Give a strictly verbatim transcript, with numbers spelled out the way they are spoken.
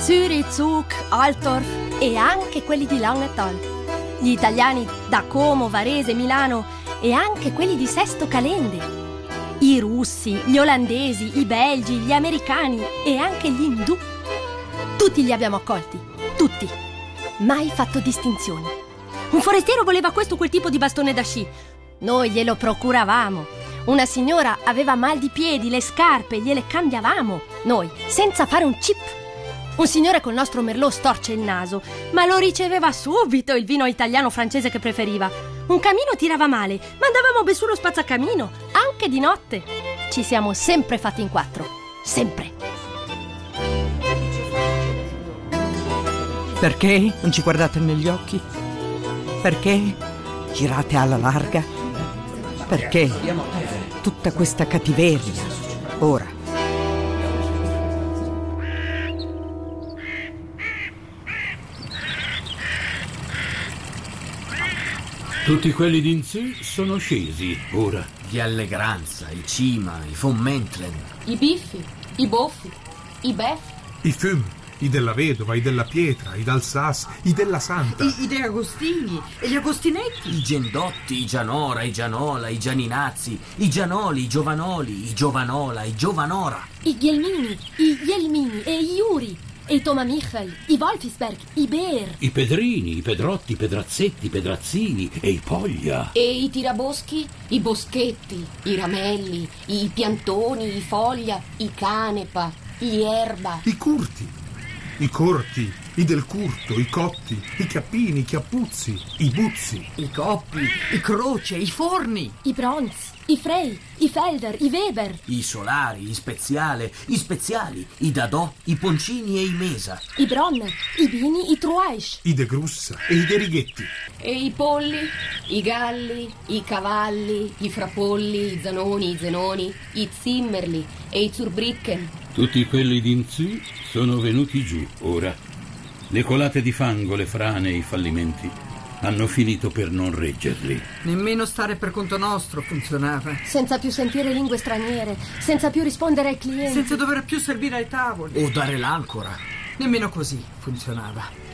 Zürich, Zug, Altdorf e anche quelli di Langenthal. Gli italiani da Como, Varese, Milano e anche quelli di Sesto Calende. I russi, gli olandesi, i belgi, gli americani e anche gli indù. Tutti li abbiamo accolti, tutti. Mai fatto distinzioni. Un forestiero voleva questo o quel tipo di bastone da sci. Noi glielo procuravamo. Una signora aveva mal di piedi, le scarpe, gliele cambiavamo. Noi, senza fare un chip. Un signore col nostro merlot storce il naso, ma lo riceveva subito il vino italiano francese che preferiva. Un camino tirava male, ma andavamo be sullo spazzacamino, anche di notte. Ci siamo sempre fatti in quattro, sempre. Perché non ci guardate negli occhi? Perché girate alla larga? Perché tutta questa cattiveria ora? Tutti quelli di Inzì sono scesi ora. Gli Allegranza, i Cima, i von Mentlen, i Biffi, i Boffi, i Beffi, i Füm, i della Vedova, i della Pietra, i d'Alsace, i della Santa, I, i De Agostini e gli Agostinetti, i Gendotti, i Gianora, i Gianola, i Gianinazzi, i Gianoli, i Giovanoli, i Giovanola, i Giovanora, I Ghielmini, i Ghielmini e i Iuri, e i Toma Michel, i Wolfisberg, i Beer, I Pedrini, i Pedrotti, i Pedrazzetti, i Pedrazzini e i Poglia. e i Tiraboschi, i Boschetti, i Ramelli, i Piantoni, i Foglia, i Canepa, i Erba, i Curti, i Corti, i Del Curto, i Cotti, i Cappini, i Chiappuzzi, i Buzzi, i Coppi, i Croce, i Forni, i Bronz, i Frey, i Felder, i Weber, i Solari, i Speziale, i Speziali, i Dadò, i Poncini e i Mesa, i Bronner, i Bini, i Truaisch, i De Grussa e i De Righetti, e i Polli, i Galli, i Cavalli, i Frapolli, i Zanoni, i Zenoni, i Zimmerli e i Zurbricken. Tutti quelli di Inzì sono venuti giù ora. Le colate di fango, le frane e i fallimenti hanno finito per non reggerli. nemmeno stare per conto nostro funzionava, senza più sentire lingue straniere, senza più rispondere ai clienti. senza dover più servire ai tavoli. o dare l'ancora. Nemmeno così funzionava.